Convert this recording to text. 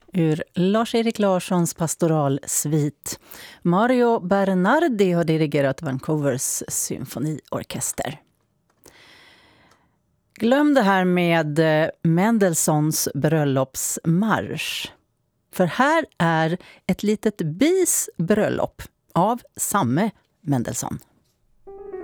ur Lars-Erik Larssons pastoralsvit. Mario Bernardi har dirigerat Vancouvers symfoniorkester. Glöm det här med Mendelssohns bröllopsmarsch. För här är ett litet bis bröllop av samme Mendelssohn.